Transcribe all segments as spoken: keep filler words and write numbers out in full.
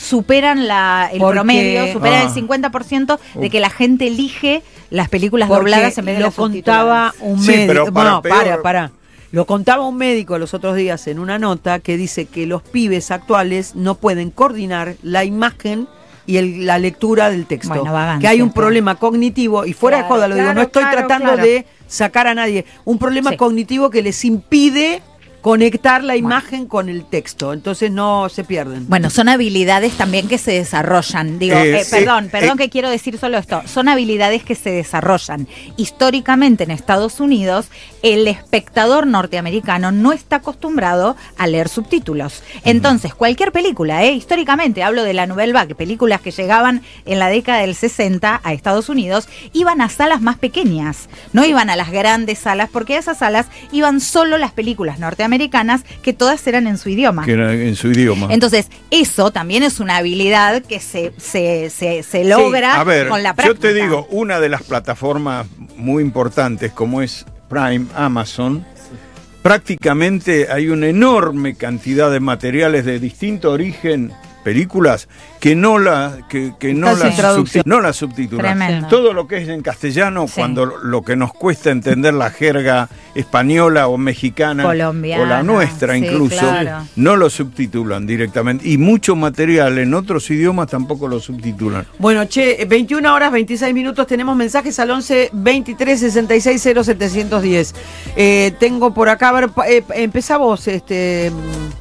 superan la, el Porque, promedio, superan ah. el cincuenta por ciento de Uf. que la gente elige las películas Porque dobladas en vez de lo las contaba subtituladas. un Sí, médico. pero para no, peor- para, para. Lo contaba un médico los otros días en una nota que dice que los pibes actuales no pueden coordinar la imagen y el- la lectura del texto. Bueno, vagancia, que hay un claro. problema cognitivo, y fuera Claro, de joda, lo digo, claro, no estoy claro, tratando claro. de sacar a nadie. Un problema Sí. cognitivo que les impide conectar la imagen con el texto. Entonces no se pierden. Bueno, son habilidades también que se desarrollan. Digo, Eh, eh, sí, perdón, perdón eh. que quiero decir solo esto. Son habilidades que se desarrollan. Históricamente en Estados Unidos, el espectador norteamericano no está acostumbrado a leer subtítulos. Entonces, cualquier película, eh, históricamente, hablo de la Nouvelle Vague, películas que llegaban en la década del sesenta a Estados Unidos, iban a salas más pequeñas, no iban a las grandes salas, porque a esas salas iban solo las películas norteamericanas que todas eran en su idioma. Que era en su idioma. Entonces, eso también es una habilidad que se, se, se, se logra A ver, con la yo práctica. te digo, una de las plataformas muy importantes como es Prime, Amazon, prácticamente hay una enorme cantidad de materiales de distinto origen, películas, que no la que, que no, Están las sin traducción. subti- no las subtitulan. Tremendo. Todo lo que es en castellano, Sí. cuando lo que nos cuesta entender la jerga española o mexicana Colombiana, o la nuestra sí, incluso, claro. no lo subtitulan directamente. Y mucho material en otros idiomas tampoco lo subtitulan. Bueno, che, veintiuna horas, veintiséis minutos, tenemos mensajes al once veintitrés sesenta y seis cero setecientos diez. Eh, tengo por acá, a ver, pa- eh, empezá vos, este...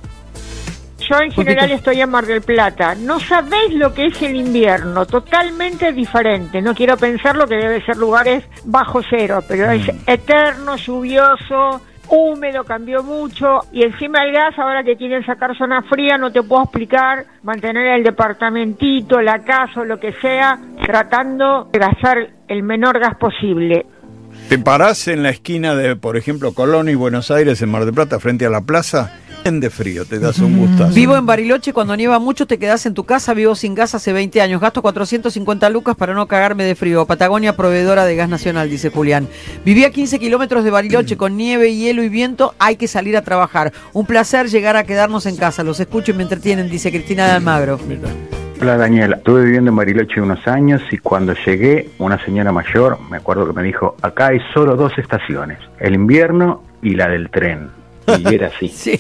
Yo en general estoy en Mar del Plata. No sabéis lo que es el invierno, totalmente diferente. No quiero pensar lo que debe ser lugares bajo cero, pero es eterno, lluvioso, húmedo, cambió mucho. Y encima el gas, ahora que quieren sacar zona fría, no te puedo explicar, mantener el departamentito, la casa o lo que sea, tratando de gastar el menor gas posible. Te parás en la esquina de, por ejemplo, Colón y Buenos Aires, en Mar del Plata, frente a la plaza, en de frío, te das un gustazo. Vivo en Bariloche, cuando nieva mucho te quedás en tu casa, vivo sin gas hace veinte años, gasto cuatrocientos cincuenta lucas para no cagarme de frío. Patagonia, proveedora de gas nacional, dice Julián. Viví a quince kilómetros de Bariloche, con nieve, hielo y viento, hay que salir a trabajar. Un placer llegar a quedarnos en casa, los escucho y me entretienen, dice Cristina de Almagro. Mira. Hola Daniela, estuve viviendo en Bariloche unos años y cuando llegué, una señora mayor, me acuerdo que me dijo, acá hay solo dos estaciones, el invierno y la del tren. Y era así. Sí.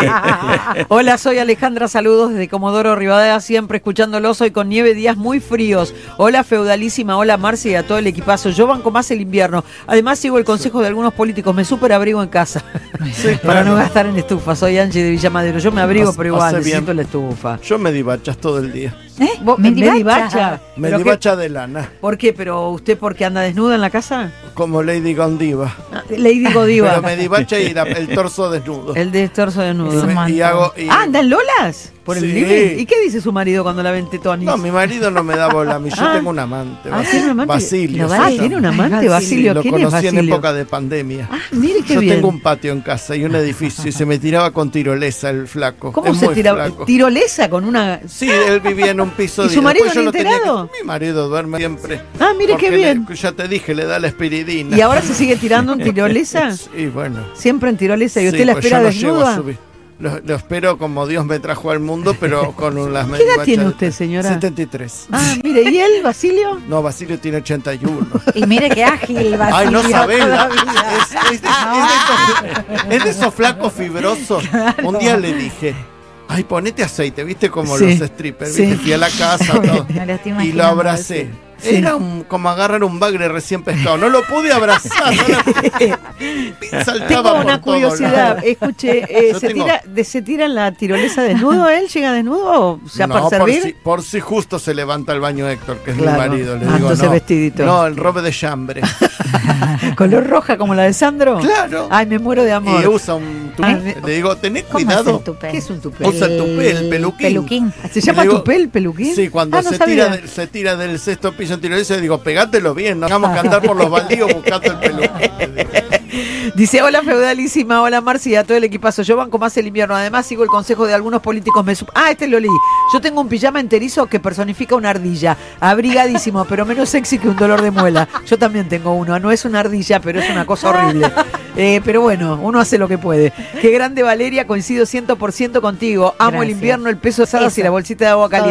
Hola, soy Alejandra, saludos desde Comodoro Rivadavia, siempre escuchándolos hoy con nieve, días muy fríos. Hola feudalísima, hola Marcia y a todo el equipazo. Yo banco más el invierno. Además sigo el consejo de algunos políticos, me súper abrigo en casa. Sí, Para claro. no gastar en estufa. Soy Angie de Villamadero. Yo me abrigo, Hace- pero igual hace bien. necesito la estufa. Yo me divachas todo el día. ¿Eh? ¿Vos- Mendivacha. Mendivacha? Me ¿Pero qué- divacha de lana, ¿Por qué? ¿Pero usted porque anda desnuda en la casa? como Lady Gondiva. Ah, Lady Godiva. Pero me divacha y la- el torso desnudo. El de torso desnudo. Es un Me- y montón. hago... y- Ah, ¿anda en Lolas? ¿Por el Sí. living? ¿Y qué dice su marido cuando la ven tetonis? No, mi marido no me da bola a mí. Yo Ah. tengo un amante. Ah, Bas- ¿tiene un amante? Basilio. Lo se va- llama. tiene un amante, Ay, Basilio. Lo ¿Quién es conocí en Basilio? época de pandemia. Ah, mire qué Yo bien. tengo un patio en casa y un edificio y se me tiraba con tirolesa el flaco. ¿Cómo Es se muy tira? flaco. ¿Tirolesa con una...? Sí, él vivía en un piso. ¿Y de- su marido después yo no no tenía enterado? que- Mi marido duerme siempre. Ah, mire Porque qué bien. le- ya te dije, le da la espiridina. ¿Y ahora se sigue tirando en tirolesa? Sí, bueno. Siempre en tirolesa. ¿Y usted Sí, la pues espera yo no llego a desnuda? subir. Lo, lo espero como Dios me trajo al mundo, pero con un- las ¿Qué edad medivachas tiene de- usted, señora? setenta y tres. Ah, mire, ¿y él, Basilio? No, Basilio tiene ochenta y uno. Y mire qué ágil, Basilio. Ay, no sabés. todavía. Es, es de, es de esos, es de esos flacos fibrosos. Un día le dije, ay, ponete aceite, viste como Sí, los strippers, sí. viste, fui a la casa todo, Me lo estoy y lo imaginando, abracé. Sí. Era un- como agarrar un bagre recién pescado. No lo pude abrazar. No lo- saltaba Tengo por una todos curiosidad. lados. Escuche, eh, Yo ¿se, tengo- tira, de, ¿se tira en la tirolesa desnudo él? ¿Llega desnudo o ya No, para por servir? si, por si justo se levanta al baño Héctor, que es Claro. mi marido. Le Ah, digo, entonces no, vestidito. no, el robe de chambre. ¿Color roja como la de Sandro? Claro. Ay, me muero de amor. Y usa un tupé. Ah, Le digo, tenés ¿Cómo es cuidado. el tupé? ¿Qué es un tupé? Usa el tupé, el peluquín. peluquín. ¿Se llama Le digo- tupé el peluquín? Sí, cuando Ah, no se, sabía. tira del, se tira del sexto piso en tirolesa, digo, pegátelo bien, no hagamos que andar por los baldíos buscando el peluquín. le digo. Dice, hola feudalísima, hola Marcia, a todo el equipazo. Yo banco más el invierno. Además sigo el consejo de algunos políticos. Me sup- ah, este lo leí. Yo tengo un pijama enterizo que personifica una ardilla. Abrigadísimo, pero menos sexy que un dolor de muela. Yo también tengo uno. No es una ardilla, pero es una cosa horrible. Eh, pero bueno, uno hace lo que puede. Qué grande Valeria, coincido cien por ciento contigo. Amo el Gracias. invierno, el peso de asadas y Eso. la bolsita de agua caliente.